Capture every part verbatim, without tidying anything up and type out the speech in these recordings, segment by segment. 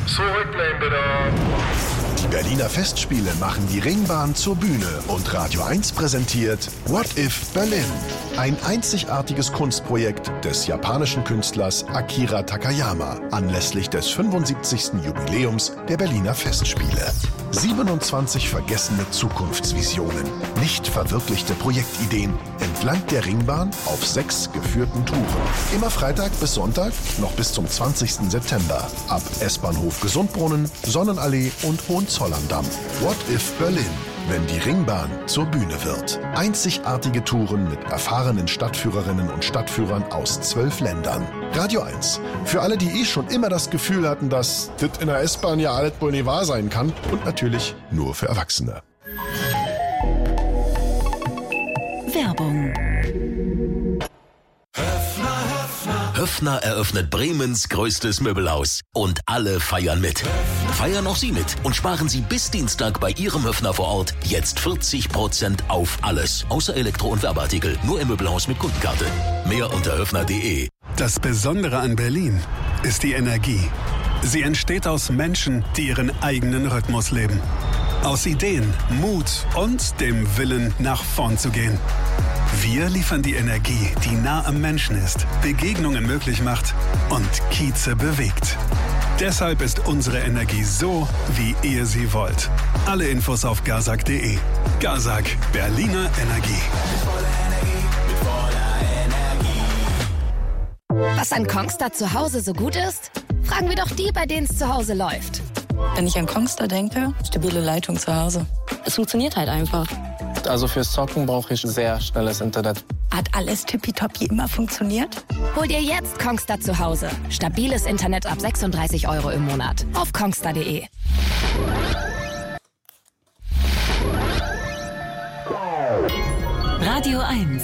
Zurücklehnen bitte. Die Berliner Festspiele machen die Ringbahn zur Bühne und Radio eins präsentiert What If Berlin? Ein einzigartiges Kunstprojekt des japanischen Künstlers Akira Takayama anlässlich des fünfundsiebzigsten Jubiläums der Berliner Festspiele. siebenundzwanzig vergessene Zukunftsvisionen, nicht verwirklichte Projektideen entlang der Ringbahn auf sechs geführten Touren. Immer Freitag bis Sonntag, noch bis zum zwanzigsten September. Ab S-Bahnhof Gesundbrunnen, Sonnenallee und Hohenzollern-Damm. What if Berlin? Wenn die Ringbahn zur Bühne wird. Einzigartige Touren mit erfahrenen Stadtführerinnen und Stadtführern aus zwölf Ländern. Radio eins. Für alle, die eh schon immer das Gefühl hatten, dass das in der S-Bahn ja alles wohl nicht wahr sein kann. Und natürlich nur für Erwachsene. Werbung. Höffner eröffnet Bremens größtes Möbelhaus. Und alle feiern mit. Feiern auch Sie mit und sparen Sie bis Dienstag bei Ihrem Höffner vor Ort jetzt vierzig Prozent auf alles. Außer Elektro- und Werbeartikel. Nur im Möbelhaus mit Kundenkarte. Mehr unter höffner punkt de. Das Besondere an Berlin ist die Energie. Sie entsteht aus Menschen, die ihren eigenen Rhythmus leben. Aus Ideen, Mut und dem Willen, nach vorn zu gehen. Wir liefern die Energie, die nah am Menschen ist, Begegnungen möglich macht und Kieze bewegt. Deshalb ist unsere Energie so, wie ihr sie wollt. Alle Infos auf gazak punkt de. Gazak, Berliner Energie. Was an Kongstar zu Hause so gut ist? Fragen wir doch die, bei denen es zu Hause läuft. Wenn ich an Kongstar denke, stabile Leitung zu Hause. Es funktioniert halt einfach. Also fürs Zocken brauche ich sehr schnelles Internet. Hat alles tippitoppi immer funktioniert? Hol dir jetzt Kongstar zu Hause. Stabiles Internet ab sechsunddreißig Euro im Monat. Auf kongstar punkt de. Radio eins.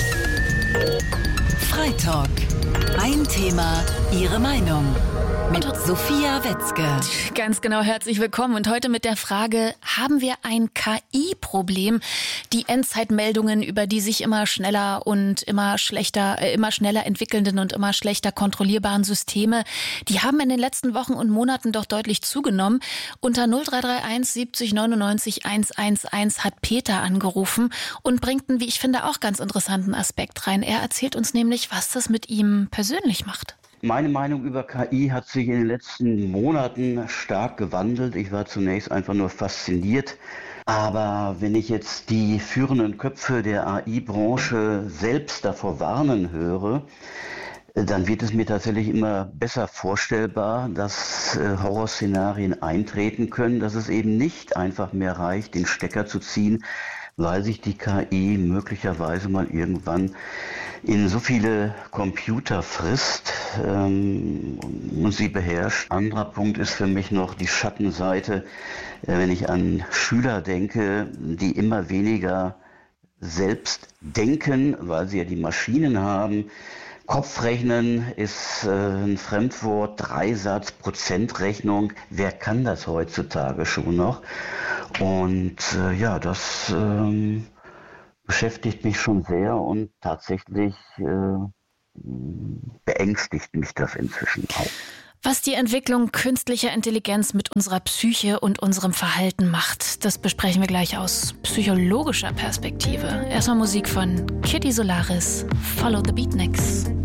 Freitalk. Ein Thema, Ihre Meinung. Mit Sophia Wetzke. Ganz genau, herzlich willkommen. Und heute mit der Frage, haben wir ein K I-Problem? Die Endzeitmeldungen über die sich immer schneller und immer schlechter, äh, immer schneller entwickelnden und immer schlechter kontrollierbaren Systeme, die haben in den letzten Wochen und Monaten doch deutlich zugenommen. Unter null drei drei eins siebzig neunundneunzig hundertelf hat Peter angerufen und bringt einen, wie ich finde, auch ganz interessanten Aspekt rein. Er erzählt uns nämlich, was das mit ihm persönlich macht. Meine Meinung über K I hat sich in den letzten Monaten stark gewandelt. Ich war zunächst einfach nur fasziniert. Aber wenn ich jetzt die führenden Köpfe der A I-Branche selbst davor warnen höre, dann wird es mir tatsächlich immer besser vorstellbar, dass äh, Horrorszenarien eintreten können, dass es eben nicht einfach mehr reicht, den Stecker zu ziehen, weil sich die K I möglicherweise mal irgendwann in so viele Computer frisst ähm, und sie beherrscht. Anderer Punkt ist für mich noch die Schattenseite, äh, wenn ich an Schüler denke, die immer weniger selbst denken, weil sie ja die Maschinen haben. Kopfrechnen ist äh, ein Fremdwort, Dreisatz, Prozentrechnung. Wer kann das heutzutage schon noch? Und äh, ja, das ähm, beschäftigt mich schon sehr und tatsächlich äh, beängstigt mich das inzwischen auch. Was die Entwicklung künstlicher Intelligenz mit unserer Psyche und unserem Verhalten macht, das besprechen wir gleich aus psychologischer Perspektive. Erstmal Musik von Kitty Solaris, Follow the Beatniks.